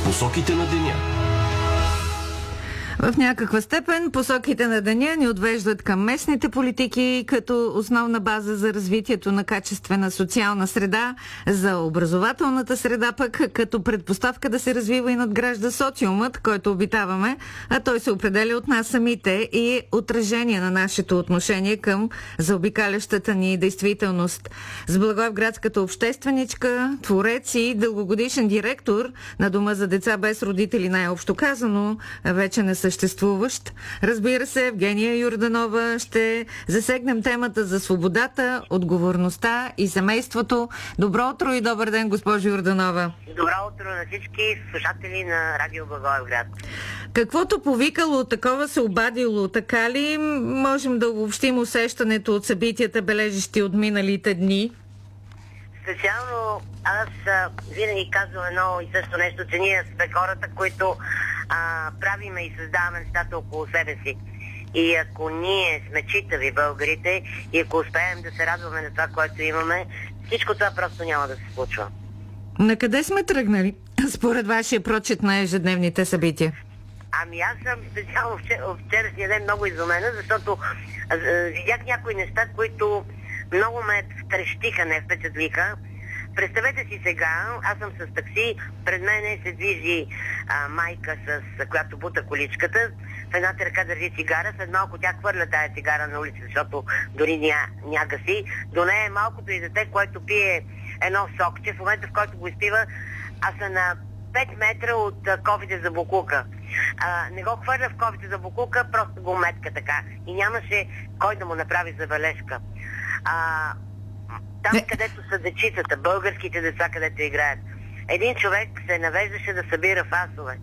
Посоките на деня. В някаква степен посоките на деня ни отвеждат към местните политики като основна база за развитието на качествена социална среда, за образователната среда пък като предпоставка да се развива и надгражда социумът, който обитаваме, а той се определя от нас самите и отражение на нашето отношение към заобикалящата ни действителност. С благоевградската общественичка, творец и дългогодишен директор на Дома за деца без родители, най-общо казано, вече не съществуващ. Разбира се, Евгения Йорданова, ще засегнем темата за свободата, отговорността и семейството. Добро утро и добър ден, госпожо Йорданова. Добро утро на всички слушатели на Радио Благоевград. Каквото повикало, такова се обадило, така ли можем да обобщим усещането от събитията, бележещи от миналите дни? Специално аз винаги казвам едно и също нещо, че ние сме хората, които правиме и създаваме нещата около себе си. И ако ние сме читави българите и ако успеем да се радваме на това, което имаме, всичко това просто няма да се случва. На къде сме тръгнали, според вашия прочит на ежедневните събития? Ами аз съм специално вчерашния ден много изумена, защото видях някои неща, които много ме втрещиха, не впечатлиха. Представете си сега, аз съм с такси, пред мене се движи майка, с която бута количката, в едната ръка държи цигара, след малко тя хвърля тая цигара на улица, защото дори няга си. До нея е малкото и дете, което пие едно сокче, в момента в който го изпива, а са на 5 метра от кофите за боклука. Не го хвърля в кофите за боклука, просто го метка така. И нямаше кой да му направи забележка. Там, където са дечицата, българските деца, където играят, един човек се навеждаше да събира фасове.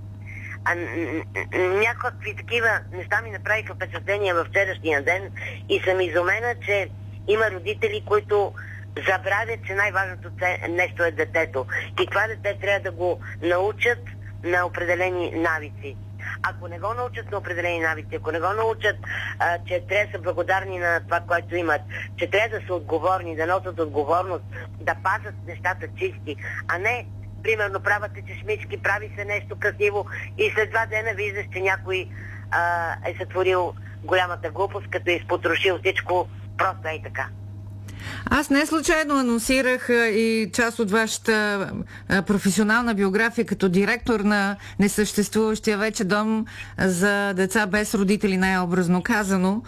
Някакви такива неща ми направиха впечатление във вчерашния ден и съм изумена, че има родители, които забравят, че най-важното нещо е детето. И това дете трябва да го научат на определени навици. Ако не го научат на определени навици, ако не го научат, че трябва да са благодарни на това, което имат, че трябва да са отговорни, да носят отговорност, да пазят нещата чисти, а не, примерно, правят чешмички, прави се нещо красиво и след 2 дена виждаш, че някой е сътворил голямата глупост, като е изпотрошил всичко просто и така. Аз не случайно анонсирах и част от вашата професионална биография като директор на несъществуващия вече дом за деца без родители, най-образно казано.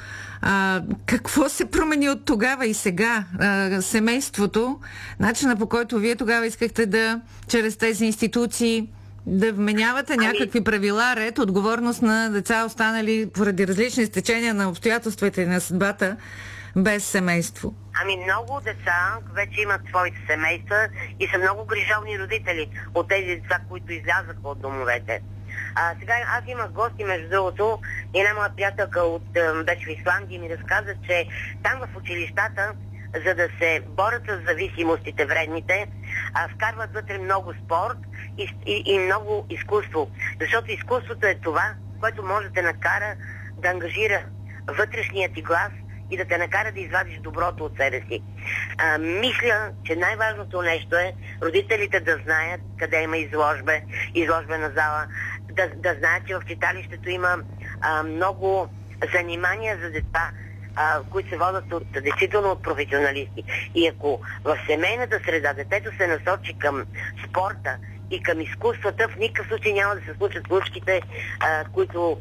Какво се промени от тогава и сега? Семейството, начина по който вие тогава искахте да, чрез тези институции, да вменявате някакви правила, ред, отговорност на деца, останали поради различни стечения на обстоятелствата и на съдбата без семейство? Ами много деца вече имат своите семейства и са много грижовни родители от тези деца, които излязаха от домовете. Сега аз имах гости, между другото, и една моя приятелка беше в Исландия ми разказа, че там в училищата, за да се борят с зависимостите вредните, вкарват вътре много спорт и много изкуство. Защото изкуството е това, което може да те накара да ангажира вътрешният ти глас и да те накара да извадиш доброто от себе си. Мисля, че най-важното нещо е родителите да знаят къде има изложбена зала, да знаят, че в читалището има много занимания за деца, които се водят действително от професионалисти. И ако в семейната среда детето се насочи към спорта и към изкуствата, в никакъв случай няма да се случат случките, които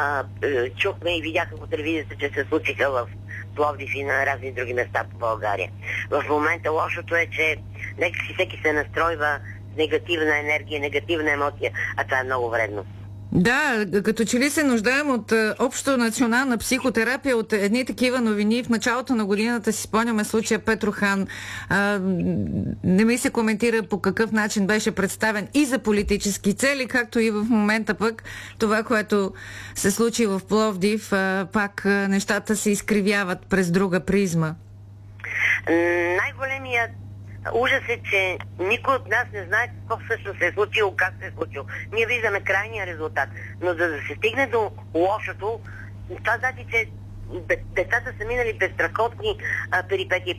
чухме и видяха по телевизията, че се случиха в Пловдив и на разни други места по България. В момента лошото е, че всеки се настройва с негативна енергия, негативна емоция, а това е много вредно. Да, като че ли се нуждаем от общо национална психотерапия, от едни такива новини. В началото на годината си спомняме случая Петрохан. Не ми се коментира по какъв начин беше представен и за политически цели, както и в момента пък това, което се случи в Пловдив, пак нещата се изкривяват през друга призма. Най-големият ужас е, че никой от нас не знае какво всъщност се е случило, как се е случило. Ние виждаме крайния резултат. Но за да се стигне до лошото, това значи, че децата са минали безстрахотни перипетии.